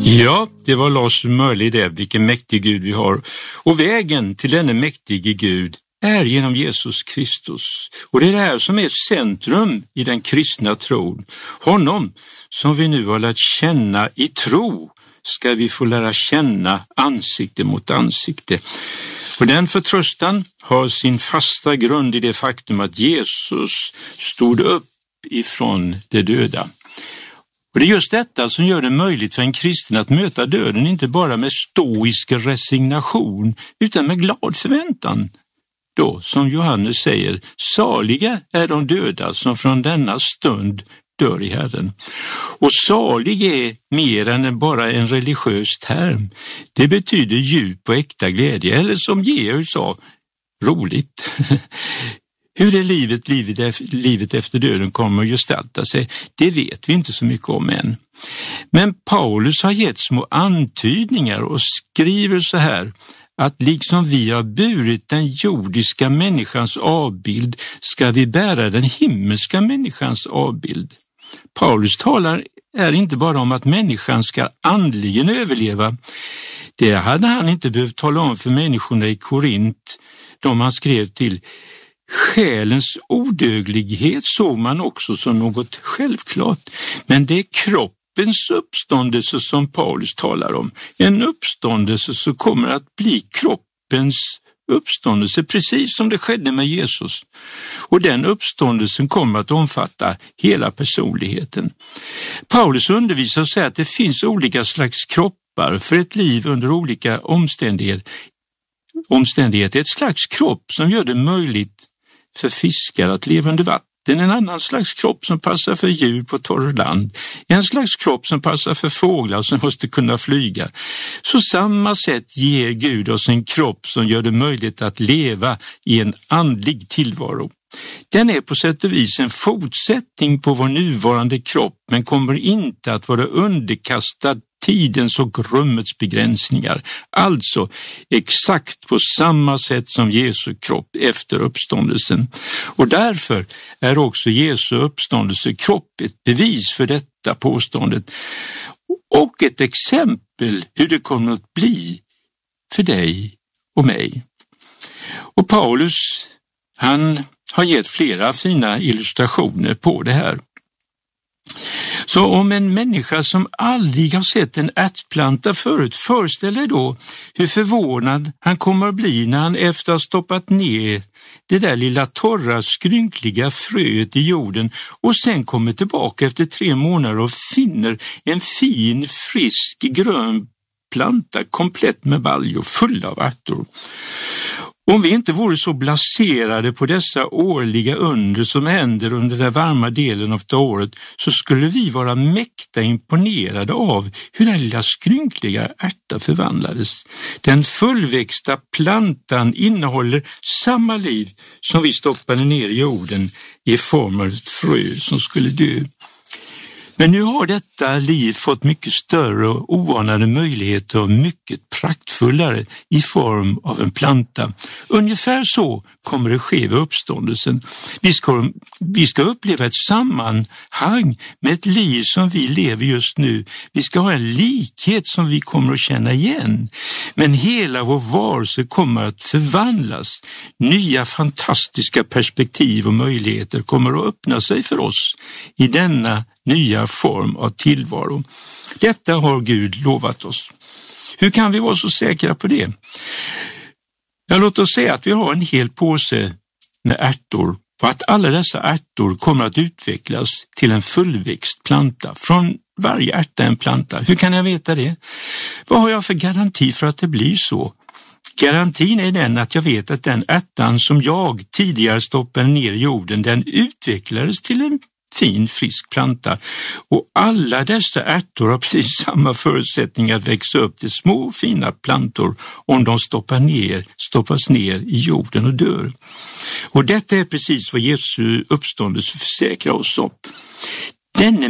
Ja, det var Lars Mörli det, vilken mäktig Gud vi har. Och vägen till denne mäktige Gud är genom Jesus Kristus. Och det är det här som är centrum i den kristna tron. Honom som vi nu har lärt känna i tro ska vi få lära känna ansikte mot ansikte. Och den förtröstan har sin fasta grund i det faktum att Jesus stod upp ifrån de döda. Och det är just detta som gör det möjligt för en kristen att möta döden inte bara med stoisk resignation utan med glad förväntan. Då, som Johannes säger, saliga är de döda som från denna stund dör i Herren. Och salig är mer än bara en religiös term. Det betyder djup och äkta glädje, eller som Georg sa, roligt. Hur det livet efter döden kommer att gestalta sig, det vet vi inte så mycket om än. Men Paulus har gett små antydningar och skriver så här, att liksom vi har burit den jordiska människans avbild ska vi bära den himmelska människans avbild. Paulus talar inte bara om att människan ska andligen överleva. Det hade han inte behövt tala om för människorna i Korint, de han skrev till. Själens odödlighet såg man också som något självklart, men det är kroppens uppståndelse som Paulus talar om. En uppståndelse som kommer att bli kroppens uppståndelse, precis som det skedde med Jesus. Och den uppståndelsen kommer att omfatta hela personligheten. Paulus undervisar och säger att det finns olika slags kroppar för ett liv under olika omständigheter. Ett slags kropp som gör det möjligt för fiskar att leva under vatten, en annan slags kropp som passar för djur på torr land, en slags kropp som passar för fåglar som måste kunna flyga. Så samma sätt ger Gud oss en kropp som gör det möjligt att leva i en andlig tillvaro. Den är på sätt och vis en fortsättning på vår nuvarande kropp, men kommer inte att vara underkastad tidens och rummets begränsningar. Alltså exakt på samma sätt som Jesu kropp efter uppståndelsen. Och därför är också Jesu uppståndelsekropp ett bevis för detta påståendet. Och ett exempel hur det kommer att bli för dig och mig. Och Paulus, han har gett flera fina illustrationer på det här. Så om en människa som aldrig har sett en ärtplanta förut, föreställ dig då hur förvånad han kommer att bli när han efter att ha stoppat ner det där lilla torra, skrynkliga fröet i jorden och sen kommer tillbaka efter 3 månader och finner en fin, frisk, grön planta komplett med baljor full av ärtor. Om vi inte vore så blaserade på dessa årliga under som händer under den varma delen av året, så skulle vi vara mäkta imponerade av hur den lilla skrynkliga ärta förvandlades. Den fullväxta plantan innehåller samma liv som vi stoppade ner i jorden i form av ett frö som skulle dö. Men nu har detta liv fått mycket större och oanade möjligheter och mycket praktfullare i form av en planta. Ungefär så kommer det ske vid uppståndelsen. Vi ska uppleva ett sammanhang med ett liv som vi lever just nu. Vi ska ha en likhet som vi kommer att känna igen. Men hela vår varelse kommer att förvandlas. Nya fantastiska perspektiv och möjligheter kommer att öppna sig för oss i denna nya form av tillvaro. Detta har Gud lovat oss. Hur kan vi vara så säkra på det? Ja, låt oss säga att vi har en hel påse med ärtor och att alla dessa ärtor kommer att utvecklas till en fullväxt planta. Från varje ärta en planta. Hur kan jag veta det? Vad har jag för garanti för att det blir så? Garantin är den att jag vet att den ärtan som jag tidigare stoppade ner i jorden, den utvecklades till en fin, frisk planta. Och alla dessa ärtor har precis samma förutsättningar att växa upp till små, fina plantor om de stoppas ner i jorden och dör. Och detta är precis vad Jesu uppståndelse försäkrar oss om. Denne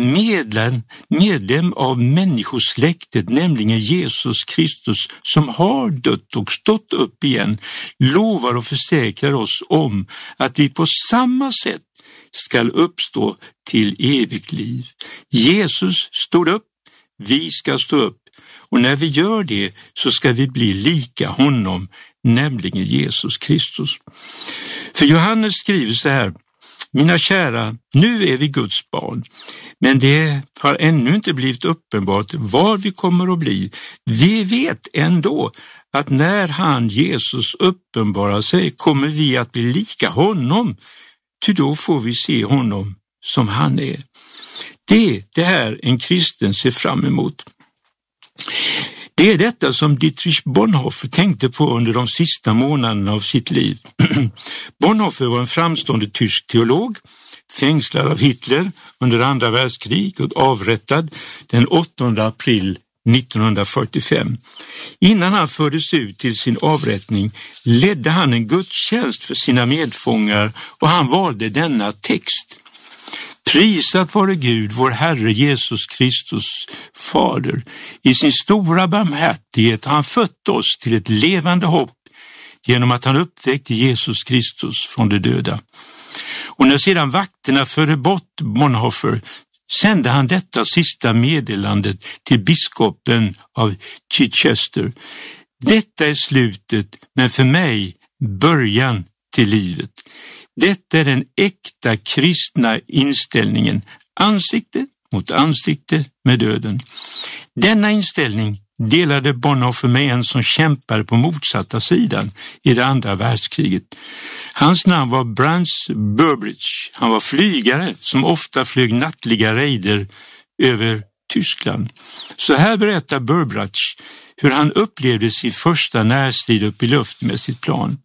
medlem av människosläktet, nämligen Jesus Kristus, som har dött och stått upp igen, lovar och försäkrar oss om att vi på samma sätt ska uppstå till evigt liv. Jesus stod upp, vi ska stå upp. Och när vi gör det så ska vi bli lika honom, nämligen Jesus Kristus. För Johannes skriver så här: mina kära, nu är vi Guds barn, men det har ännu inte blivit uppenbart vad vi kommer att bli. Vi vet ändå att när han, Jesus, uppenbarar sig kommer vi att bli lika honom, ty då får vi se honom som han är. Det här en kristen ser fram emot. Det är detta som Dietrich Bonhoeffer tänkte på under de sista månaderna av sitt liv. Bonhoeffer var en framstående tysk teolog, fängslad av Hitler under andra världskrig och avrättad den 8 april 1945. Innan han fördes ut till sin avrättning ledde han en gudstjänst för sina medfångar och han valde denna text. Prisat vare Gud, vår Herre Jesus Kristus, Fader. I sin stora barmhärtighet har han fött oss till ett levande hopp genom att han uppväckte Jesus Kristus från de döda. Och när sedan vakterna förde bort Bonhoeffer sände han detta sista meddelandet till biskopen av Chichester. Detta är slutet, men för mig början till livet. Detta är den äkta kristna inställningen, ansikte mot ansikte med döden. Denna inställning delade Bonhoeffer med en som kämpade på motsatta sidan i det andra världskriget. Hans namn var Brans Burbridge. Han var flygare som ofta flög nattliga raider över Tyskland. Så här berättar Burbridge hur han upplevde sin första närstrid upp i luften med sitt plan.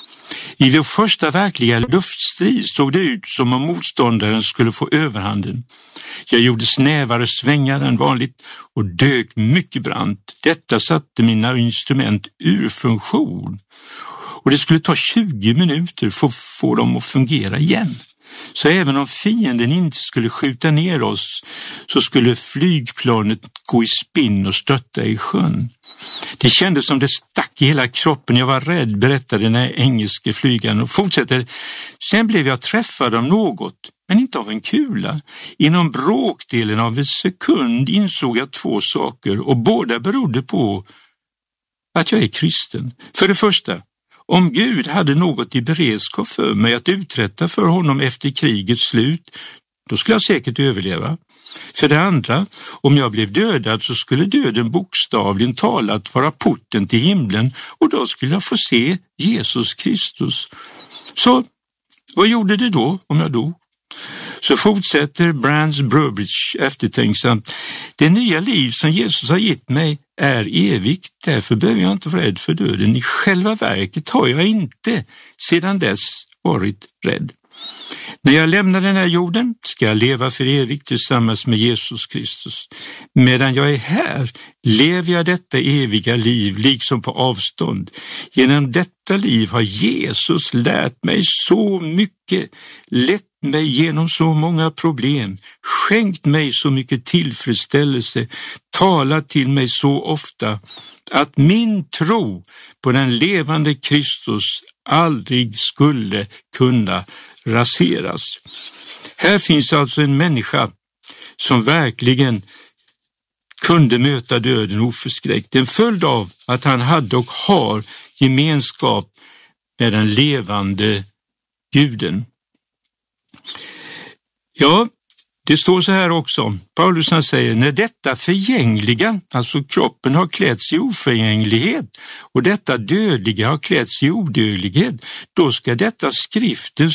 I vår första verkliga luftstrid såg det ut som om motståndaren skulle få överhanden. Jag gjorde snävare svängar än vanligt och dök mycket brant. Detta satte mina instrument ur funktion. Och det skulle ta 20 minuter för att få dem att fungera igen. Så även om fienden inte skulle skjuta ner oss så skulle flygplanet gå i spinn och störta i sjön. Det kändes som det stack i hela kroppen. Jag var rädd, berättade den engelske flygaren och fortsätter. Sen blev jag träffad av något, men inte av en kula. Inom bråkdelen av en sekund insåg jag 2 saker och båda berodde på att jag är kristen. För det första, om Gud hade något i beredskap för mig att uträtta för honom efter krigets slut, då skulle jag säkert överleva. För det andra, om jag blev dödad så skulle döden bokstavligen talat vara porten till himlen och då skulle jag få se Jesus Kristus. Så vad gjorde det då om jag dog? Så fortsätter Brans Burbridge eftertänksamt. Det nya liv som Jesus har gett mig är evigt, därför behöver jag inte vara rädd för döden. I själva verket har jag inte sedan dess varit rädd. När jag lämnar den här jorden ska jag leva för evigt tillsammans med Jesus Kristus. Medan jag är här lever jag detta eviga liv liksom på avstånd. Genom detta liv har Jesus lärt mig så mycket, lett mig genom så många problem, skänkt mig så mycket tillfredsställelse, talat till mig så ofta att min tro på den levande Kristus aldrig skulle kunna raseras. Här finns alltså en människa som verkligen kunde möta döden oförskräckt. En följd av att han hade och har gemenskap med den levande Guden. Ja, det står så här också. Paulus han säger, när detta förgängliga, alltså kroppen, har klätts i oförgänglighet och detta dödliga har klätts i odödlighet, då ska detta skriftens